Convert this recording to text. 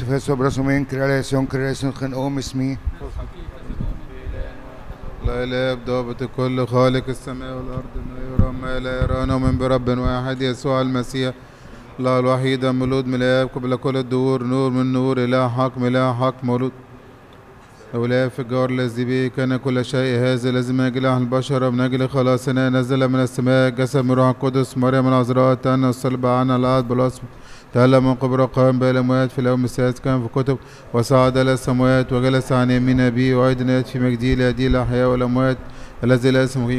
Efeso brasumin creación خنقوم اسمي لا إله بضابط كل خالق السماء والأرض ما يرى ما لا يرى نؤمن برب واحد يسوع المسيح الله الوحيد مولود من الآب قبل كل الدهور نور من نور إله حق مولود أولاه في الجار الذي به كان كل شيء هذا الذي من أجل البشر من أجل خلاصنا نزل من السماء جسد من روح القدس مريم العذراء تأنى الصلب عنا العهد بالأصل تألم من قبر قام بين الأموات في اليوم السادس كان في كتب وصعد إلى السماوات وجلس عن يمين أبيه وأيضا يأتي في مجده ليدين الأحياء والأموات الذي لا اسمه